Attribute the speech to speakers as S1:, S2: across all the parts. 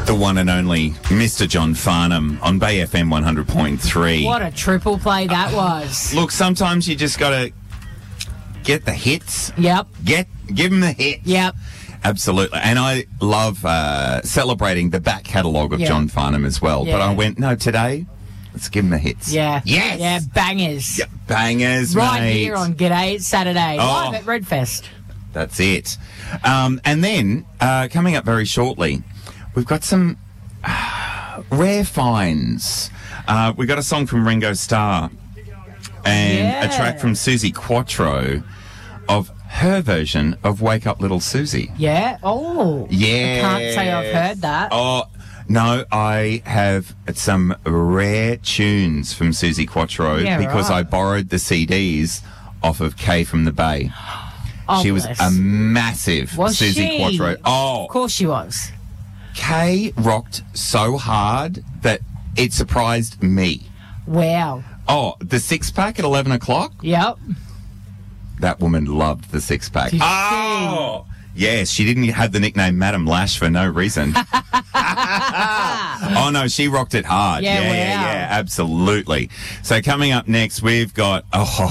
S1: the one and only Mr. John Farnham on Bay FM 100.3.
S2: What a triple play that was.
S1: Look, sometimes you just got to get the hits.
S2: Yep.
S1: Give them the hits.
S2: Yep.
S1: Absolutely. And I love celebrating the back catalogue of John Farnham as well.
S2: Yeah.
S1: But I went, no, today, let's give him the hits.
S2: Yeah.
S1: Yes.
S2: Yeah, bangers.
S1: Yeah, bangers,
S2: Right
S1: mate.
S2: here on G'day Saturday, live at Redfest.
S1: That's it. And then, coming up very shortly, we've got some rare finds. We got a song from Ringo Starr and a track from Suzi Quatro of her version of Wake Up Little Susie.
S2: Yeah? Oh.
S1: Yeah.
S2: I can't say I've heard that.
S1: Oh, no, I have some rare tunes from Suzi Quatro because I borrowed the CDs off of Kay from the Bay.
S2: Oh,
S1: she was a massive Suzi
S2: she?
S1: Quatro. Oh,
S2: Of course she was.
S1: Kay rocked so hard that it surprised me.
S2: Wow.
S1: Oh, the six-pack at 11 o'clock?
S2: Yep.
S1: That woman loved the six-pack.
S2: Did
S1: Oh! Yes, she didn't have the nickname Madam Lash for no reason. Oh, no, she rocked it hard.
S2: Yeah,
S1: absolutely. So coming up next, we've got,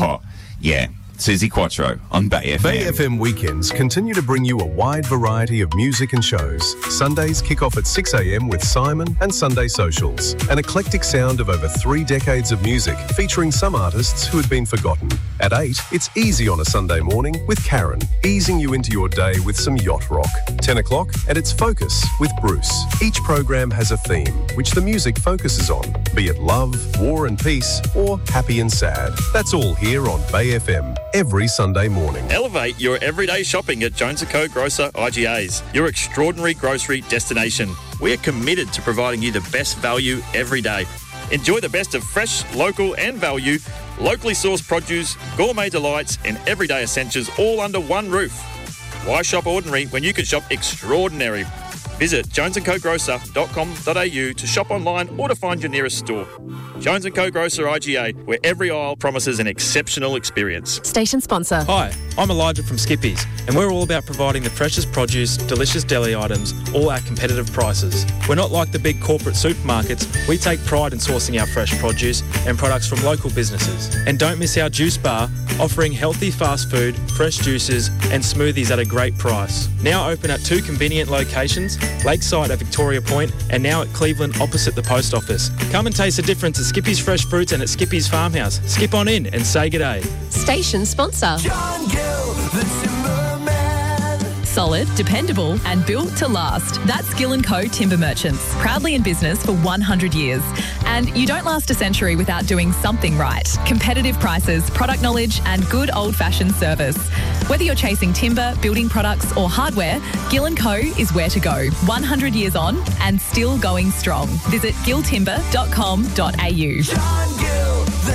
S1: Suzi Quatro on Bay FM.
S3: Bay FM weekends continue to bring you a wide variety of music and shows. Sundays kick off at 6 a.m. with Simon and Sunday Socials, an eclectic sound of over 3 decades of music featuring some artists who had been forgotten. At 8, it's easy on a Sunday morning with Karen, easing you into your day with some yacht rock. 10 o'clock, and it's Focus with Bruce. Each program has a theme, which the music focuses on, be it love, war and peace, or happy and sad. That's all here on Bay FM. Every Sunday morning.
S4: Elevate your everyday shopping at Jones & Co. Grocer IGAs, your extraordinary grocery destination. We are committed to providing you the best value every day. Enjoy the best of fresh, local and value, locally sourced produce, gourmet delights and everyday essentials all under one roof. Why shop ordinary when you can shop extraordinary? Visit jonesandcogrocer.com.au to shop online or to find your nearest store. Jones & Co. Grocer IGA, where every aisle promises an exceptional experience.
S5: Station sponsor.
S6: Hi, I'm Elijah from Skippies, and we're all about providing the freshest produce, delicious deli items, all at competitive prices. We're not like the big corporate supermarkets. We take pride in sourcing our fresh produce and products from local businesses. And don't miss our juice bar, offering healthy fast food, fresh juices and smoothies at a great price. Now open at 2 convenient locations, Lakeside at Victoria Point and now at Cleveland opposite the post office. Come and taste the difference at Skippy's Fresh Fruits and at Skippy's Farmhouse. Skip on in and say g'day.
S5: Station sponsor.
S7: John Gill, the Timberman.
S5: Solid, dependable and built to last. That's Gill & Co. Timber Merchants. Proudly in business for 100 years. And you don't last a century without doing something right. Competitive prices, product knowledge and good old-fashioned service. Whether you're chasing timber, building products or hardware, Gill & Co. is where to go. 100 years on and still going strong. Visit gilltimber.com.au.
S7: John Gill, the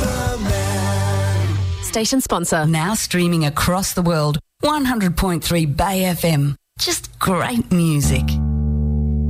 S7: Timberman.
S5: Station sponsor.
S8: Now streaming across the world. 100.3 Bay FM. Just great music.